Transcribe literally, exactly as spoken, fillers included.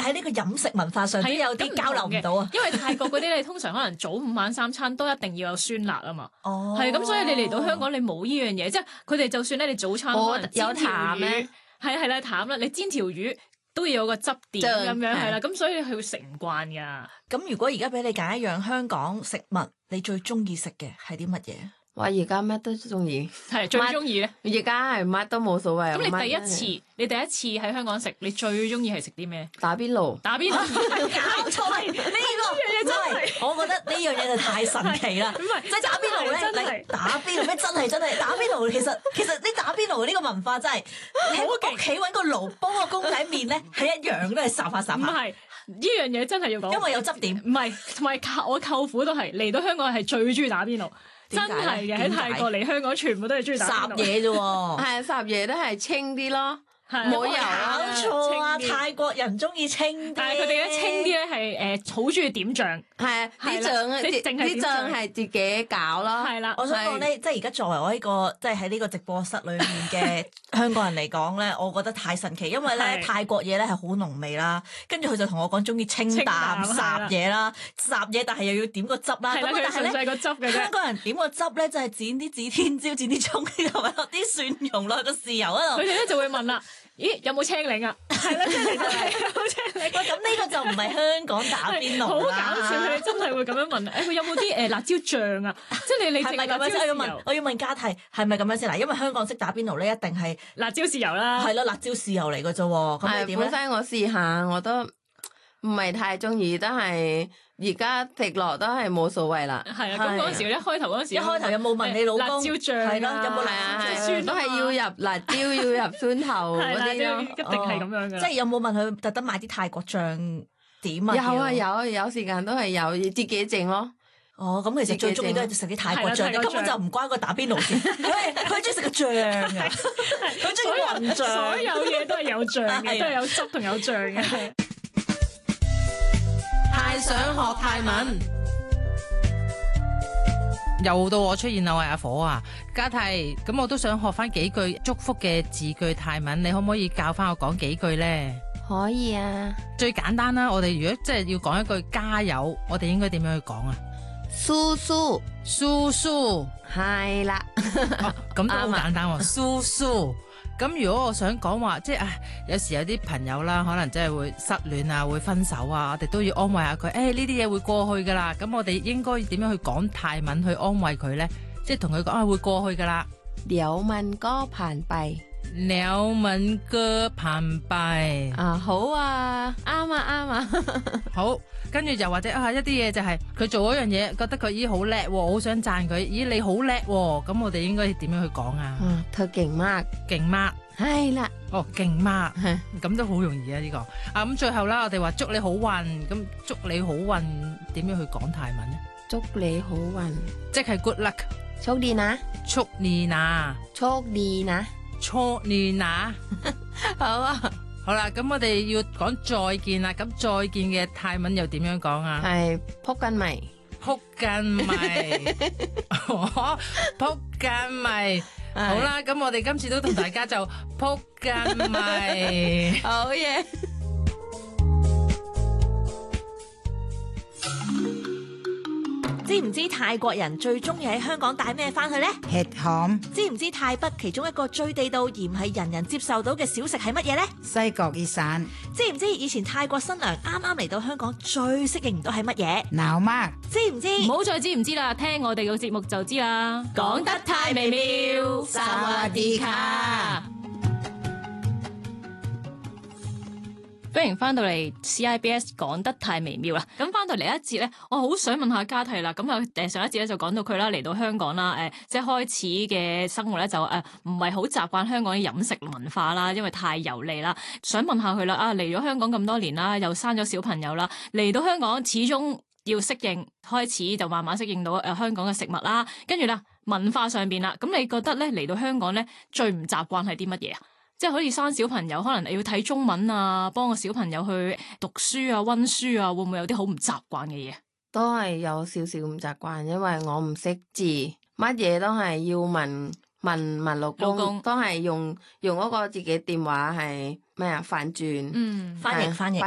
喺呢個飲食文化上都有啲交流唔到啊。 因為泰國嗰啲你通常可能早午晚三餐都一定要有酸辣啊嘛。 哦， 係咁，所以你嚟到香港你冇呢樣嘢，即係佢哋就算咧你早餐可能有淡咩？ 係係啦，淡啦，你煎條魚都要有個汁點咁樣係啦，咁所以佢會食唔慣噶。 咁如果而家俾你揀一樣香港食物，你最中意食嘅係啲乜嘢？ 我而家乜都中意， 係最中意咧。 而家係乜都冇所謂。 咁你第一次，你第一次喺香港食，你最中意係食啲咩？ 打邊爐。 打邊爐， 搞錯啦！呢個嘢真係，我覺得呢樣嘢就太神奇啦。 唔係， 即係打邊爐咧， 真係打邊爐咩？真係真係打邊爐。其實其實你打邊爐呢個文化真係，你喺屋企揾個爐煲個公仔麵咧係一樣都係烚下烚下。 唔係呢樣嘢真係要講， 因為有汁點。 唔係，同埋我舅父都係嚟到香港係最中意打邊爐。真係嘅，喺泰國嚟香港全部都係中意打邊爐。 烚嘢啫喎， 係烚嘢都係清啲咯，冇油搞錯啊！泰國人中意清啲， 但係佢哋咧清啲咧係誒好中意點醬， 係啊啲醬啊啲啲醬係自己搞咯。 係啦， 我想講咧，即係而家作為我呢個即係喺呢個直播室裏面嘅香港人嚟講咧，我覺得太神奇，因為咧泰國嘢咧係好濃味啦，跟住佢就同我講中意清淡烚嘢啦，烚嘢但係又要點個汁啦。咁但係咧，香港人點個汁咧就係剪啲指天椒、剪啲蔥，同埋落啲蒜蓉落個豉油嗰度。 佢哋咧就會問啦。咦，有冇青檸啊？係啦，青檸真係有冇青檸。喂， 咁呢個就唔係香港打邊爐啦。 好搞笑，佢哋真係會咁樣問。誒，佢有冇啲誒辣椒醬啊？即係你你係咪咁樣先？我要問，我要問家娣係咪咁樣先嗱？因為香港式打邊爐咧，一定係辣椒豉油啦。 係咯，辣椒豉油嚟嘅啫喎。咁你點咧？ 本身我試下，我都唔係太中意，都係而家食落都係冇所謂啦。 係啊，咁嗰陣時一開頭嗰陣時， 一開頭有冇問你老公辣椒醬係咯？有冇辣椒醬？都係要入辣椒，要入蒜頭嗰啲咯， 一定係咁樣嘅。 即係有冇問佢特登買啲泰國醬點啊？ 有啊有，有時間都係有自己整咯。 哦，咁其實最中意都係食啲泰國醬，根本就唔關個打邊爐事。佢佢中意食個醬啊，佢中意混醬， 所有嘢都係有醬嘅，都係有汁同有醬嘅。 太想學泰文， 又到我出現啦！我係阿火啊，家娣，咁我都想學翻幾句祝福嘅字句泰文，你可唔可以教翻我講幾句呢？ 可以啊， 最簡單啦，我哋如果即係要講一句加油，我哋應該點樣去講啊？ 蘇蘇蘇蘇係啦， 咁都好簡單喎，蘇蘇。咁如果我想講話，即係啊，有時有啲朋友啦，可能真係會失戀啊，會分手啊，我哋都要安慰下佢。誒，呢啲嘢會過去噶啦。咁我哋應該點樣去講泰文去安慰佢咧？即係同佢講啊，會過去噶啦。 了มันก็ผ่านไป了มันก็ผ่านไป啊，好啊，啱啊，啱啊， 好。跟住就或者啊，一啲嘢就係佢做嗰樣嘢，覺得佢咦好叻，好想讚佢。咦，你好叻，咁我哋應該點樣去講啊？ 嗯，佢勁嗎？ 勁嗎？ 係啦， 哦，勁嗎？咁都好容易啊呢個。啊咁最後啦，我哋話祝你好運，咁祝你好運點樣去講泰文呢？ 祝你好運， 即係 good luck。 โชคดีนะ， โชคดีนะ， โชคดีนะ， โชคดีนะ。 好啊。 好啦，咁我哋要講再見啦。咁再見嘅泰文又點樣講啊？ 係扑緊咪， 扑緊咪，扑緊咪。好啦，咁我哋今次都同大家就扑緊咪。 好嘢。 知唔知泰國人最中意喺香港帶咩翻去呢？ hetham。 知唔知泰北其中一個最地道而唔係人人接受到嘅小食係乜嘢呢？ 西角意散。 知唔知以前泰國新娘啱啱嚟到香港最適應唔到係乜嘢？ 鬧媽。 知唔知？ 唔好再知唔知啦，聽我哋個節目就知啦。講得太微妙， 薩瓦迪卡。 歡迎翻到嚟 C I B S 講得太微妙啦！咁翻到嚟一節咧，我好想問下家娣啦。咁啊，誒上一節咧就講到佢啦，嚟到香港啦，誒即係開始嘅生活咧就誒唔係好習慣香港嘅飲食文化啦，因為太油膩啦。想問下佢啦，啊嚟咗香港咁多年啦，又生咗小朋友啦，嚟到香港始終要適應，開始就慢慢適應到誒香港嘅食物啦，跟住啦文化上邊啦，咁你覺得咧嚟到香港咧最唔習慣係啲乜嘢啊？即係好似生小朋友，可能你要睇中文啊，幫個小朋友去讀書啊、溫書啊，會唔會有啲好唔習慣嘅嘢？ 都係有少少唔習慣，因為我唔識字，乜嘢都係要問問問老公， 老公都係用用嗰個自己電話係咩啊？翻轉， 嗯， 翻譯翻譯。